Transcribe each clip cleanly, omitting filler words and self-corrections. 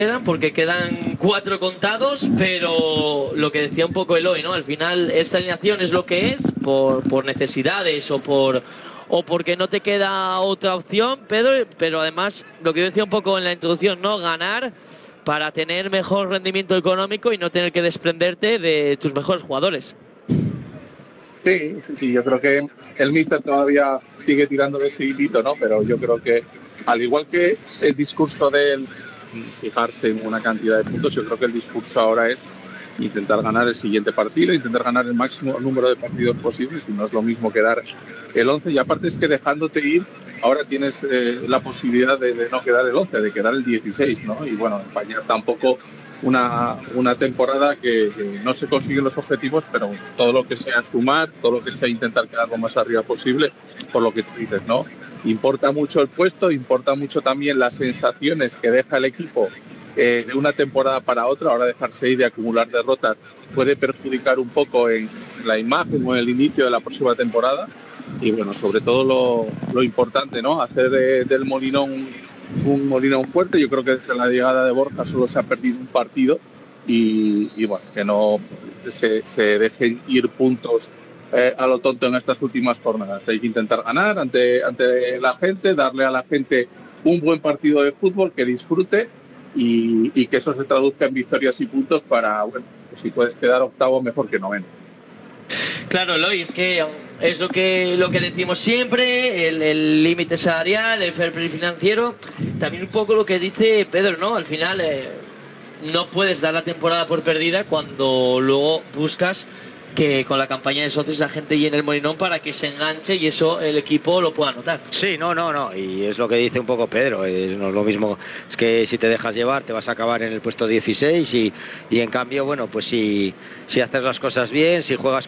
porque quedan 4 contados, pero lo que decía un poco Eloy, ¿no? Al final esta alineación es lo que es por necesidades o porque no te queda otra opción, Pedro, pero además lo que yo decía un poco en la introducción, ¿no? Ganar para tener mejor rendimiento económico y no tener que desprenderte de tus mejores jugadores. Sí, sí, sí, yo creo que el míster todavía sigue tirando de ese hilito, ¿no? Pero yo creo que, al igual que el discurso de él, fijarse en una cantidad de puntos, yo creo que el discurso ahora es intentar ganar el siguiente partido, intentar ganar el máximo número de partidos posibles, y no es lo mismo quedar el 11. Y aparte es que dejándote ir, ahora tienes la posibilidad de no quedar el 11, de quedar el 16, ¿no? Y bueno, empañar tampoco una temporada que no se consiguen los objetivos, pero todo lo que sea sumar, todo lo que sea intentar quedar lo más arriba posible, por lo que tú dices, ¿no? Importa mucho el puesto, importa mucho también las sensaciones que deja el equipo de una temporada para otra. Ahora dejarse ir de acumular derrotas puede perjudicar un poco en la imagen o en el inicio de la próxima temporada. Y bueno, sobre todo lo importante, ¿no? Hacer del Molinón un Molinón fuerte. Yo creo que desde la llegada de Borja solo se ha perdido un partido y bueno, que no se dejen ir puntos a lo tonto en estas últimas jornadas. Hay que intentar ganar ante la gente, darle a la gente un buen partido de fútbol que disfrute y que eso se traduzca en victorias y puntos para, bueno, pues si puedes quedar octavo, mejor que noveno. Claro, Eloy, es que es lo que decimos siempre, el límite salarial, el fair play financiero, también un poco lo que dice Pedro, ¿no? Al final no puedes dar la temporada por perdida cuando luego buscas que con la campaña de socios la gente llene el Molinón para que se enganche y eso el equipo lo pueda notar. Sí, no, y es lo que dice un poco Pedro, no es lo mismo, es que si te dejas llevar te vas a acabar en el puesto 16 y en cambio, bueno, pues si haces las cosas bien, si juegas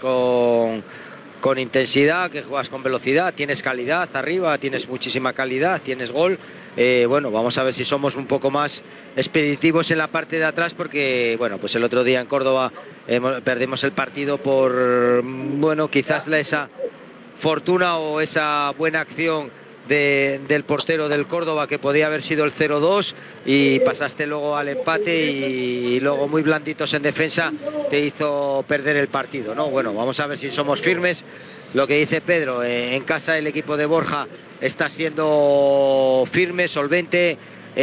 con intensidad, que juegas con velocidad, tienes calidad arriba, tienes muchísima calidad, tienes gol, bueno, vamos a ver si somos un poco más expeditivos en la parte de atrás, porque, bueno, pues el otro día en Córdoba perdimos el partido por, bueno, quizás esa fortuna o esa buena acción del portero del Córdoba, que podía haber sido el 0-2, y pasaste luego al empate y luego muy blanditos en defensa te hizo perder el partido, ¿no? Bueno, vamos a ver si somos firmes. Lo que dice Pedro, en casa el equipo de Borja está siendo firme, solvente,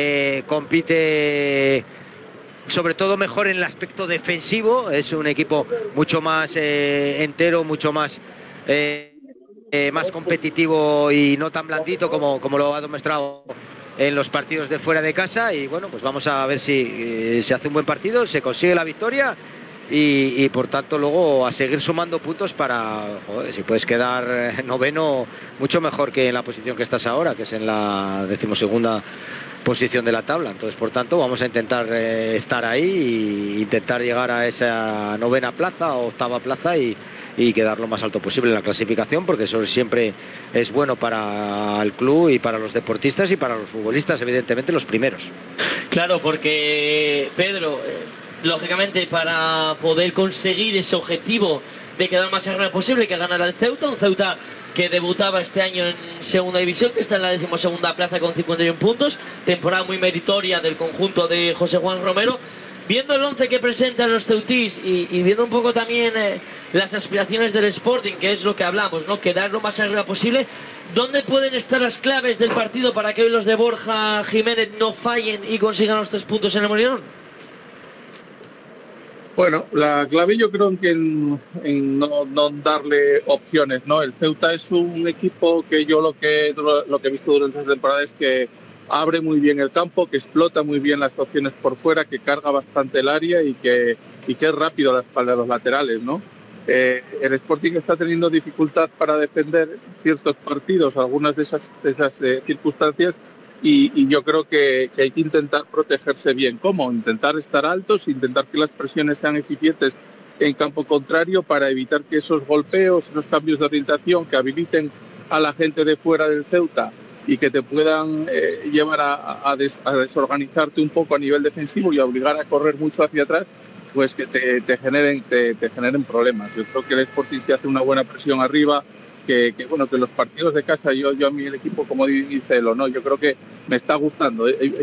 compite sobre todo mejor en el aspecto defensivo, es un equipo mucho más entero, mucho más más competitivo y no tan blandito como lo ha demostrado en los partidos de fuera de casa. Y bueno, pues vamos a ver si se hace un buen partido, se consigue la victoria y por tanto luego a seguir sumando puntos para, joder, si puedes quedar noveno, mucho mejor que en la posición que estás ahora, que es en la 12ª posición de la tabla. Entonces, por tanto, vamos a intentar estar ahí e intentar llegar a esa 9ª plaza o 8ª plaza y quedar lo más alto posible en la clasificación, porque eso siempre es bueno para el club y para los deportistas y para los futbolistas, evidentemente los primeros. Claro, porque Pedro, lógicamente para poder conseguir ese objetivo de quedar más arriba posible, que ganar al Ceuta, un Ceuta que debutaba este año en segunda división, que está en la 12ª plaza con 51 puntos, temporada muy meritoria del conjunto de José Juan Romero. Viendo el 11 que presentan los ceutís y viendo un poco también las aspiraciones del Sporting, que es lo que hablamos, ¿no? Quedar lo más arriba posible, ¿dónde pueden estar las claves del partido para que hoy los de Borja Jiménez no fallen y consigan los 3 puntos en el Molinón? Bueno, la clave yo creo que en no darle opciones, ¿no? El Ceuta es un equipo que yo lo que he visto durante esta temporada es que abre muy bien el campo, que explota muy bien las opciones por fuera, que carga bastante el área y que es rápido a la espalda de los laterales, ¿no? El Sporting está teniendo dificultad para defender ciertos partidos, algunas de esas circunstancias, y yo creo que hay que intentar protegerse bien. ¿Cómo? Intentar estar altos, intentar que las presiones sean eficientes en campo contrario para evitar que esos golpeos, esos cambios de orientación que habiliten a la gente de fuera del Ceuta y que te puedan llevar a desorganizarte un poco a nivel defensivo y a obligar a correr mucho hacia atrás, pues que te generen problemas. Yo creo que el Sporting, si hace una buena presión arriba, bueno, que los partidos de casa, yo a mí el equipo, como dice Elo, ¿no? Yo creo que me está gustando.